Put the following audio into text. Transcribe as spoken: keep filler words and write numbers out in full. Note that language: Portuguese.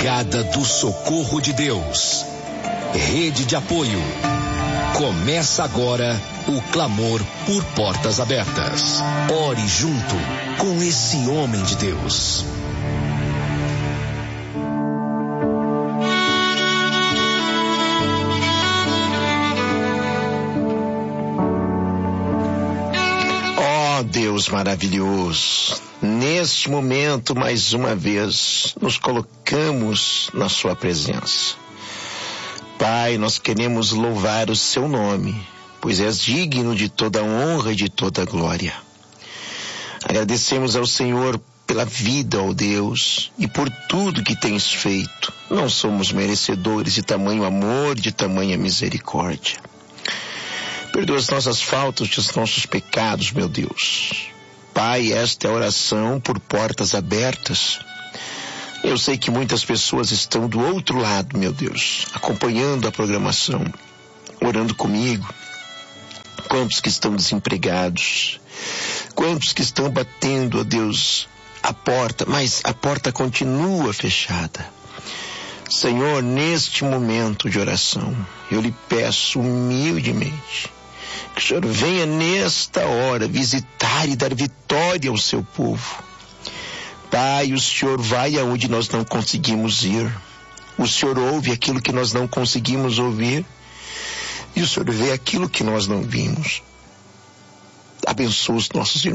chegada do socorro de Deus. Rede de apoio. Começa agora o clamor por portas abertas. Ore junto com esse homem de Deus. Ó Deus maravilhoso, neste momento, mais uma vez, nos colocamos na sua presença. Pai, nós queremos louvar o seu nome, pois és digno de toda honra e de toda glória. Agradecemos ao Senhor pela vida, ó Deus, e por tudo que tens feito. Não somos merecedores de tamanho amor, de tamanha misericórdia. Perdoa as nossas faltas e os nossos pecados, meu Deus. Pai, esta é a oração por portas abertas. Eu sei que muitas pessoas estão do outro lado, meu Deus, acompanhando a programação, orando comigo. Quantos que estão desempregados, quantos que estão batendo, ó Deus, a porta, mas a porta continua fechada. Senhor, neste momento de oração, eu lhe peço humildemente que o Senhor venha nesta hora visitar e dar vitória ao seu povo. Pai, o Senhor vai aonde nós não conseguimos ir. O Senhor ouve aquilo que nós não conseguimos ouvir. E o Senhor vê aquilo que nós não vimos. Abençoa os nossos irmãos.